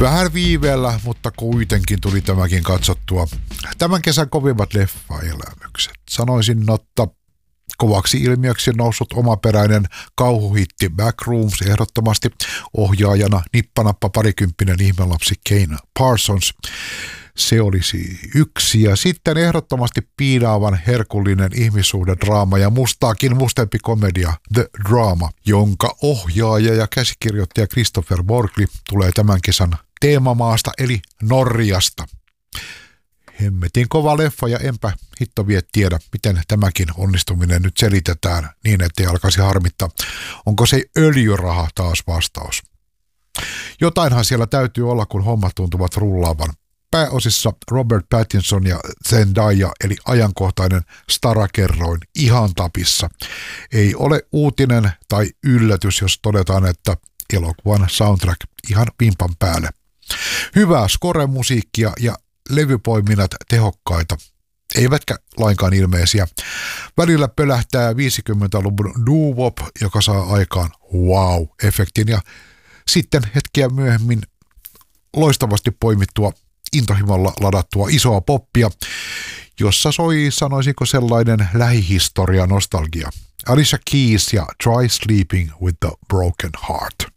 Vähän viiveellä, mutta kuitenkin tuli tämäkin katsottua. Tämän kesän kovimmat leffaelämykset. Sanoisin, että kovaksi ilmiöksi noussut omaperäinen kauhuhitti Backrooms ehdottomasti, ohjaajana nippanappa parikymppinen ihmelapsi Kane Parsons. Se olisi yksi. Ja sitten ehdottomasti piinaavan herkullinen ihmissuhdedraama ja mustaakin mustempi komedia The Drama, jonka ohjaaja ja käsikirjoittaja Christopher Borgli tulee tämän kesän teemamaasta eli Norjasta. Hemmetin kova leffa ja enpä hitto vie tiedä, miten tämäkin onnistuminen nyt selitetään niin, ettei alkaisi harmittaa. Onko se öljyraha taas vastaus? Jotainhan siellä täytyy olla, kun hommat tuntuvat rullaavan. Pääosissa Robert Pattinson ja Zendaya, eli ajankohtainen starakerroin ihan tapissa. Ei ole uutinen tai yllätys, jos todetaan, että elokuvan soundtrack ihan vimpan päälle. Hyvää score-musiikkia ja levypoiminnat tehokkaita, eivätkä lainkaan ilmeisiä. Välillä pölähtää 50-luvun doo-wop, joka saa aikaan wow-efektin, ja sitten hetkeä myöhemmin loistavasti poimittua intohimolla ladattua isoa poppia, jossa soi, sanoisinko, sellainen lähihistoria nostalgia. Alicia Keys ja Try Sleeping with the Broken Heart.